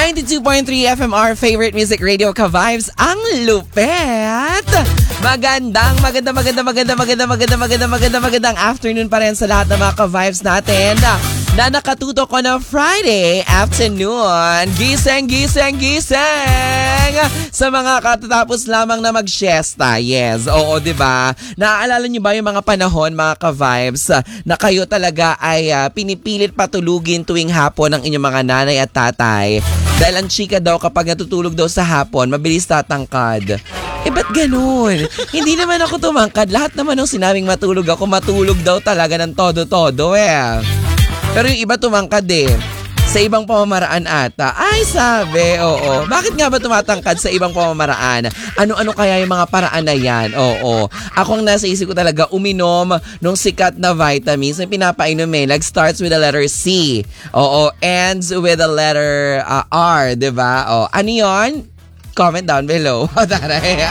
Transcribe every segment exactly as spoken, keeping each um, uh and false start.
ninety-two point three F M R Favorite Music Radio Ka-Vibes. Ang lupet! Magandang, maganda, maganda, maganda, maganda, maganda, maganda, maganda, magandang afternoon pa rin sa lahat ng mga Ka-Vibes natin na nakatutok ko na Friday afternoon. Gising, gising, gising! Sa mga katatapos lamang na mag-siesta. Yes, oo, diba? Naaalala nyo ba yung mga panahon, mga Ka-Vibes, na kayo talaga ay uh, pinipilit patulugin tuwing hapon ng inyong mga nanay at tatay? Dahil ang chika daw kapag natutulog daw sa hapon, mabilis tatangkad. Eh, ba't ganun? Hindi naman ako tumangkad. Lahat naman nung sinabing matulog ako, matulog daw talaga ng todo-todo eh. Pero yung iba tumangkad eh. Sa ibang pamamaraan ata. Ay, sabi, oo. Bakit nga ba tumatangkad sa ibang pamamaraan? Ano-ano kaya yung mga paraan na yan? Oo. Ako ang nasa isip ko talaga, uminom nung sikat na vitamins na pinapainom eh. Like starts with the letter C. Oo. Ends with the letter uh, R. Diba? O, ano yun? Comment down below. O, taray.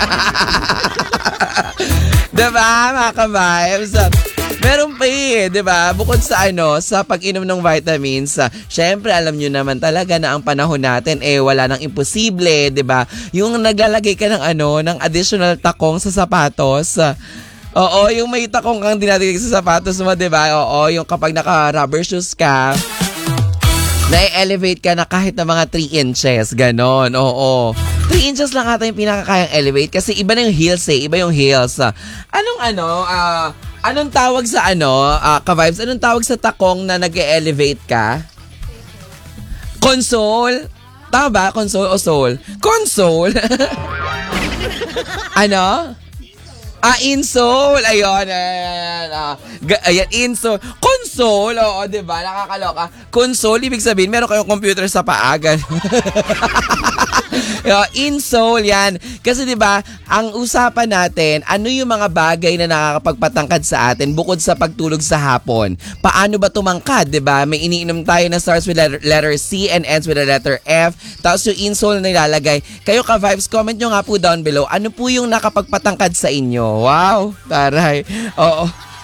Diba, mga Ka-Vibes? Meron pa eh, di ba? Bukod sa ano, sa pag-inom ng vitamins, uh, syempre alam nyo naman talaga na ang panahon natin eh wala nang imposible, di ba? Yung naglalagay ka ng ano, ng additional takong sa sapatos. Uh, oo, yung may takong kang dinadagay sa sapatos mo, di ba? Oo, yung kapag naka-rubber shoes ka, na-elevate ka na kahit na mga three inches, ganon, oo. three inches lang ata yung pinakakayang elevate kasi iba na yung heels eh, iba yung heels. Anong ano, ah, uh, anong tawag sa ano, uh, Ka-Vibes, anong tawag sa takong na nag-elevate ka? Console? Tama ba? Console o soul? Console? Ano? Ah, insole. Ayun. Ayan. Ah, ayan, insole. Console. Oo, diba? Nakakaloka. Console, ibig sabihin, meron kayong computer sa paa. Insole, yan. Kasi diba, ang usapan natin, ano yung mga bagay na nakakapagpatangkad sa atin bukod sa pagtulog sa hapon? Paano ba tumangkad, diba? May iniinom tayo na starts with letter, letter C and ends with the letter F. Tapos yung insole na nilalagay. Kayo Ka-Vibes, comment nyo nga po down below. Ano po yung nakapagpatangkad sa inyo? Wow, taray. Oo.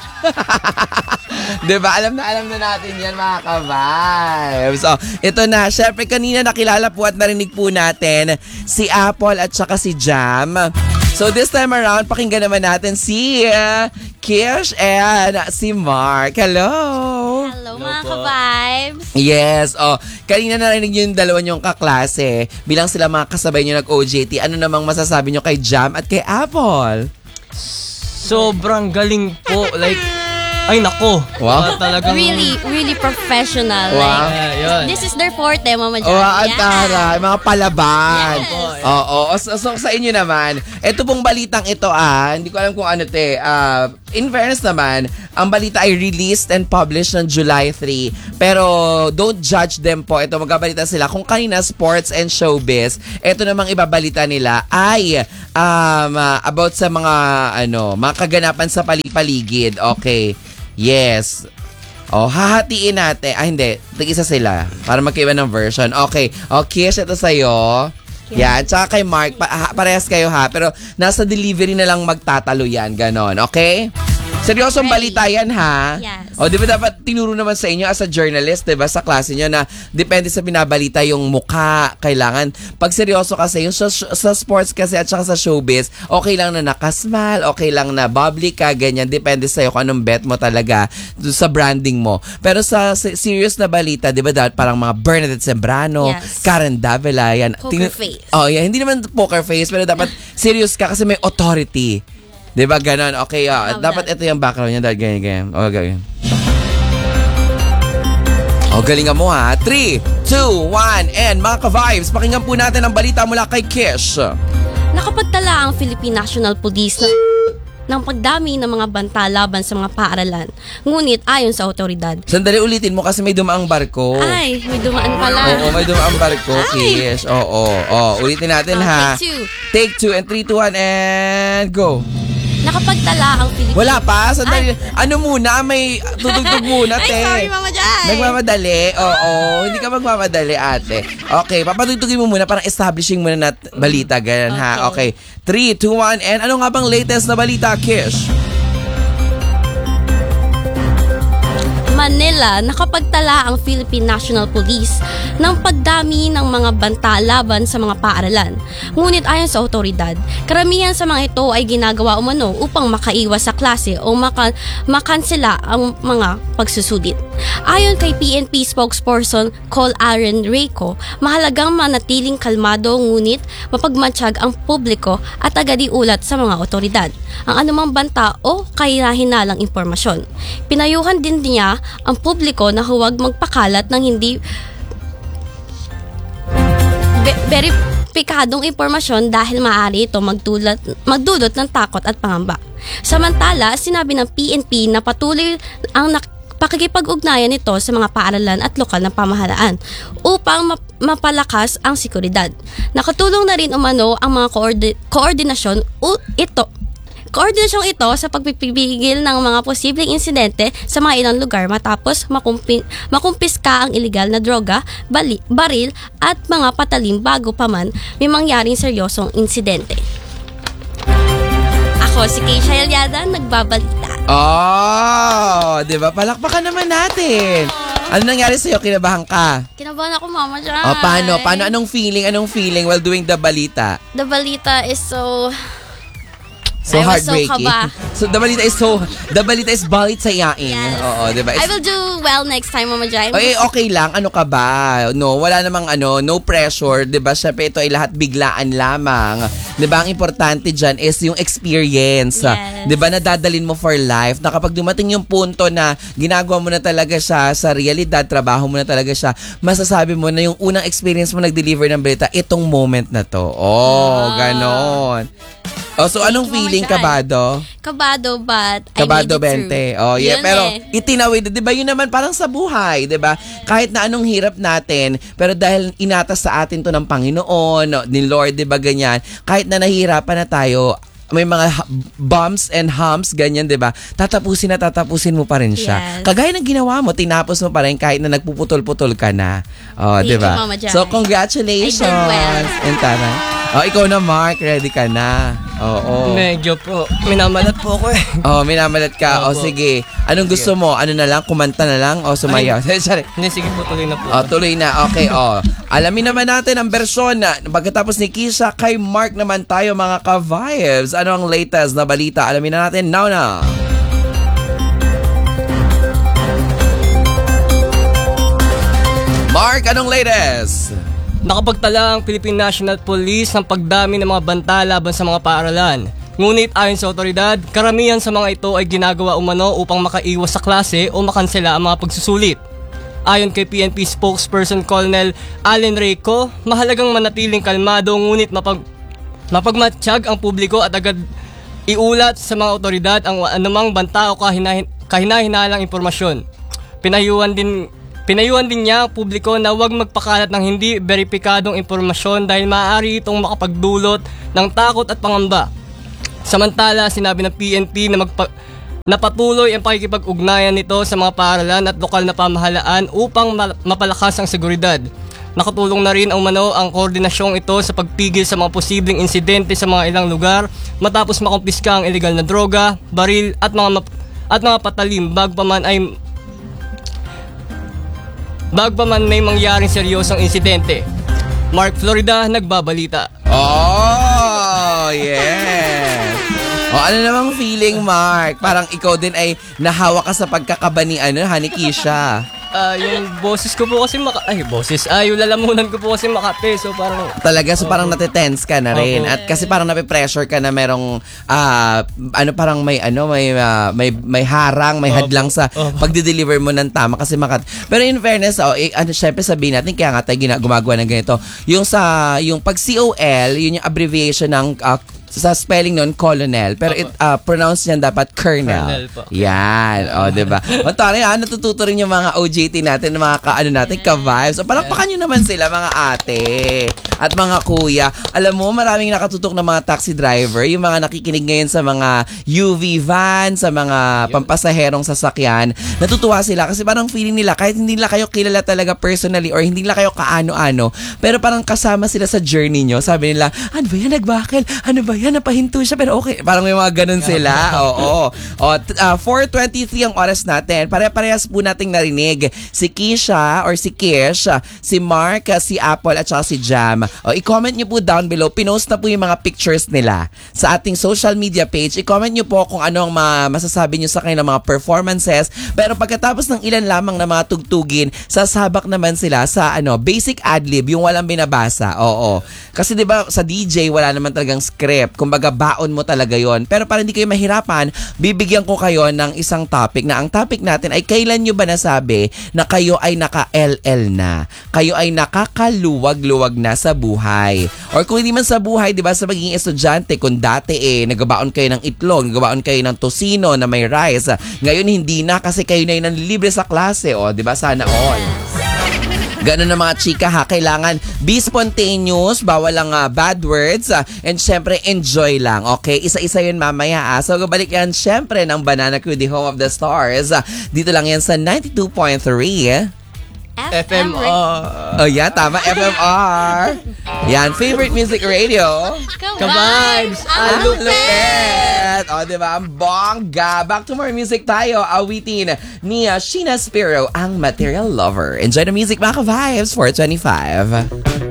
Diba? Alam na alam na natin yan, mga Ka-Vibes. So, ito na. Syempre, kanina nakilala po at narinig po natin si Apple at saka si Jam. So, this time around, pakinggan naman natin si uh, Kish and si Mark. Hello! Hello, mga Ka-Vibes! Yes. Oh, kanina narinig nyo yung dalawa nyong kaklase. Bilang sila mga kasabay nyo nag-O J T, ano namang masasabi nyo kay Jam at kay Apple? Sobrang galing po. Like, ay nako. Wow. Uh, talagang Really, really professional. Wow. Like, Yeah, yun. this is their forte, Mama Jan. Oh, ang taray. Mga palaban. Yes. Oo. Oh, so, so, sa inyo naman, ito pong balitang ito ah, hindi ko alam kung ano te. Uh, in fairness naman, ang balita ay released and published on July third. Pero don't judge them po. Ito magbabalita sila. Kung kanina sports and showbiz, ito namang ibabalita nila ay um, uh, about sa mga ano, mga kaganapan sa palipaligid. Okay. Yes. Oh, hahatiin natin. Ah, hindi. Tig-isa sila. Para magkaiba ng version. Okay. Okay, ito sa'yo. Yan. Tsaka kay Mark. Pa- ha, parehas kayo ha. Pero nasa delivery na lang magtatalo yan. Ganon. Okay? Seryosong balita yan ha. Yes. O, di ba dapat tinuro naman sa inyo as a journalist, di ba, sa klase nyo na depende sa binabalita yung mukha. Kailangan. Pag seryoso kasi, yung sa, sa sports kasi at saka sa showbiz, okay lang na nakasmile, okay lang na bubbly ka, ganyan. Depende sa'yo kung anong bet mo talaga sa branding mo. Pero sa serious na balita, di ba, dapat parang mga Bernadette Sembrano, Yes. Karen Davila, yan. Poker Tin- face. Oh, yeah. Hindi naman poker face, pero dapat serious ka kasi may authority. Diba ganon? Okay, uh, dapat ito yung background niya. Dahil ganyan, ganyan. O, ganyan. O, galingan mo ha. three, two, one, and mga Ka-Vibes, pakinggan po natin ang balita mula kay Kish. Nakapagtala ang Philippine National Police ng, ng pagdami ng mga banta laban sa mga paaralan. Ngunit ayon sa otoridad, Sandali, ulitin mo kasi may dumaang barko. ay, may dumaan pala. Oo, may dumaang barko, Kish. Oo, oo. Ulitin natin Oh, ha. take two. Take two, and three, two, one, and go. Nakapagtala ang Philippine... Wala pa? Sandali. Ano muna? May tutugtog muna, te. Ay, sorry, Mama Jai. Nagmamadali? Oo. Hindi ka magmamadali, ate. Okay, papatugtugin mo muna. Parang establishing muna na balita. Ganyan, ha? Okay. three, two, one, and ano nga bang latest na balita, Kish? Manila, nakapagtala ang Philippine National Police ng pagdami ng mga banta laban sa mga paaralan. Ngunit ayon sa otoridad, karamihan sa mga ito ay ginagawa umano upang makaiwas sa klase o maka- makansela ang mga pagsusudit. Ayon kay P N P spokesperson Col Aaron Reyco, mahalagang manatiling kalmado ngunit mapagmatsyag ang publiko at agad iulat sa mga otoridad ang anumang banta o kahina-hinalang impormasyon. Pinayuhan din niya ang publiko na huwag magpakalat ng hindi be- veripikadong impormasyon dahil maaari ito magdulot, magdulot ng takot at pangamba. Samantala, sinabi ng P N P na patuloy ang nak- pakikipag-ugnayan nito sa mga paaralan at lokal na pamahalaan upang map- mapalakas ang seguridad. Nakatulong na rin umano ang mga koordi- koordinasyon u- ito Koordinasyong ito sa pagpipigil ng mga posibleng insidente sa mga ilang lugar matapos makumpi, makumpiska ang ilegal na droga, bali, baril at mga patalim bago pa man may mangyaring seryosong insidente. Ako si Keisha Eliada, nagbabalita. Oh, di ba? Palakpakan naman natin. Ano nangyari sa'yo? Kinabahan ka? Kinabahan ako, Mama Jai. O, paano? Paano? Anong feeling? Anong feeling while doing the balita? The balita is so... So I was so heartbreaking. kaba. So, the balita is so, the balita is balit sa yain. Yes. Oo, di ba? I will do well next time, Mama Jai. Okay, okay lang. Ano ka ba? No, wala namang ano, no pressure. Di ba? Siyempre, ito ay lahat biglaan lamang. Di ba? Ang importante dyan is yung experience. Yes. Di ba? Nadadalin mo for life. Na kapag dumating yung punto na ginagawa mo na talaga siya sa realidad, trabaho mo na talaga siya, masasabi mo na yung unang experience mo nag-deliver ng balita, itong moment na to. Oh, Ah. ganon. Oh, so anong Mama feeling, Jai. kabado? Kabado, but Kabado I made it bente. through. Oh, yeah, Yun pero eh. itinawid, 'di ba? Yun naman parang sa buhay, 'di ba? Kahit na anong hirap natin, pero dahil inatas sa atin 'to ng Panginoon, ni Lord, 'di ba ganyan? Kahit na nahihirapan na tayo, may mga ha- bumps and humps, ganyan, di ba? Tatapusin na tatapusin mo pa rin siya. Yes. Kagaya ng ginawa mo, tinapos mo pa rin kahit na nagpuputol-putol ka na. Oh, Thank di ba? you, Mama Jai. So, congratulations. I did well. And tara. Oh, ikaw na, Mark. Ready ka na. Oo. Medyo po, minamalat po ako eh. Oh, minamalat ka. Oh, Opo. sige. Anong gusto mo? Ano na lang? Kumanta na lang? O sumayaw? Sorry. Hindi, sige po, tuloy na po. Oh, tuloy na. Okay, oh. Alamin naman natin ang bersyon na pagkatapos ni Kisha, kay Mark naman tayo mga ka-vibes. Ano ang latest na balita? Alamin na natin now na. Mark, anong latest? Nakapagtala ang Philippine National Police ng pagdami ng mga banta laban sa mga paaralan. Ngunit ayon sa otoridad, karamihan sa mga ito ay ginagawa umano upang makaiwas sa klase o makansela ang mga pagsusulit. Ayon kay P N P spokesperson Colonel Allen Reyco, mahalagang manatiling kalmado ngunit mapag mapagmatsyag ang publiko at agad iulat sa mga otoridad ang anumang banta o kahinahin, kahina-hinalang impormasyon. Pinayuhan din Pinayuhan din niya ang publiko na huwag magpakalat ng hindi beripikadong impormasyon dahil maaari itong makapagdulot ng takot at pangamba. Samantala, sinabi ng P N P na, magpa- na patuloy ang pakikipag-ugnayan nito sa mga paaralan at lokal na pamahalaan upang ma- mapalakas ang seguridad. Nakatulong na rin ang mano ang koordinasyong ito sa pagpigil sa mga posibleng insidente sa mga ilang lugar matapos makumpiska ang ilegal na droga, baril at mga map- at mga patalim bago pa man ay bago pa man may mangyaring seryosong insidente. Mark Florida, nagbabalita. Oh, yes. Oh, ano namang feeling, Mark? Parang ikaw din ay nahawa ka sa pagkakaba ni, ano, ni Kisha. Ah, yung boses ko po kasi maka... Ay, boses. Ah, yung lalamunan ko po kasi makate. So, parang... Talaga, so parang natitense ka na rin. Opo. At kasi parang nape-pressure ka na merong, ah, ano, parang may, ano, may, ah, may, may harang, may Opo. hadlang sa Opo. pagde-deliver mo ng tama kasi makat... Pero in fairness, oh, eh, ano, syempre sabihin natin, kaya nga tayo gina- gumagawa ng ganito. Yung sa, yung pag C O L, yun yung abbreviation ng, ah, sa spelling nun, colonel. Pero it, uh, pronounce niyan dapat colonel. Colonel po. Yan. O, diba? Matari ha, natututo rin yung mga O J T natin, mga ka, ano natin, ka-vibes. O, palakpakan nyo naman sila, mga ate. at mga kuya. Alam mo, maraming nakatutok na mga taxi driver, yung mga nakikinig ngayon sa mga U V van, sa mga pampasaherong sasakyan. Natutuwa sila kasi parang feeling nila kahit hindi nila kayo kilala talaga personally or hindi nila kayo kaano-ano, pero parang kasama sila sa journey nyo. Sabi nila, ano ba yan, nagbakil? Ano ba yan, napahinto siya, pero okay. Parang may mga ganun sila. Oo. O, uh, four twenty-three ang oras natin. Pare-parehas po nating narinig si Kisha or si Kish, si Mark, si Apple at saka si Jam. O, i-comment nyo po down below. Pinost na po yung mga pictures nila sa ating social media page. I-comment nyo po kung ano ang ma- masasabi nyo sa kanilang mga performances. Pero pagkatapos ng ilan lamang na mga tugtugin, sasabak naman sila sa ano basic adlib, yung walang binabasa. Oo. Kasi 'di ba sa D J wala naman talagang script. Kumbaga baon mo talaga 'yon. Pero para hindi kayo mahirapan, bibigyan ko kayo ng isang topic na ang topic natin ay kailan nyo ba nasabi na kayo ay naka-L L na? Kayo ay nakakaluwag-luwag na sa buhay. Or kung hindi man sa buhay, 'di ba, sa magiging estudyante, kung dati eh nagbabaon kayo ng itlog, nagbabaon kayo ng tosino na may rice. Ngayon hindi na kasi kayo na yung nanlilibre sa klase, oh, 'di ba? Sana all. Ganun na mga chika ha, kailangan be spontaneous, bawal lang uh, bad words, uh, and syempre enjoy lang, okay? Isa-isa yun mamaya ah. So gabalik yan syempre ng Banana Crew, the home of the stars. Uh, dito lang yan sa ninety-two point three. Eh? F M R. Oh yeah, tama, F M R. Yan, favorite music radio. Ka-vibes, Ang ang lupet! O, diba? Ang bongga. Back to more music tayo. Awitin ni uh, Sheena Spiro, ang Material Lover. Enjoy the music, mga ka-vibes, four twenty-five.